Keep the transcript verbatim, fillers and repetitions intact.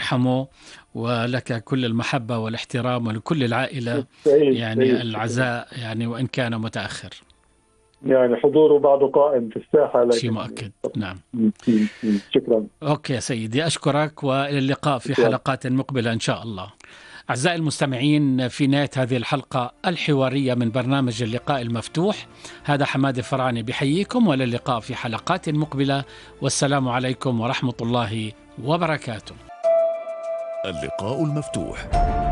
يرحمه، ولك كل المحبة والاحترام، ولكل العائلة سعيد يعني سعيد شكرا. العزاء، يعني وإن كان متأخر. يعني حضوره بعده قائم في الساحة، شيء لكن مؤكد. نعم. م- م- م. شكرا. أوكي يا سيدي، أشكرك، وإلى اللقاء في شكرا. حلقات مقبلة إن شاء الله. أعزائي المستمعين، في نهاية هذه الحلقة الحوارية من برنامج اللقاء المفتوح، هذا حماد الفراني بحييكم، وإلى اللقاء في حلقات مقبلة، والسلام عليكم ورحمة الله وبركاته. اللقاء المفتوح.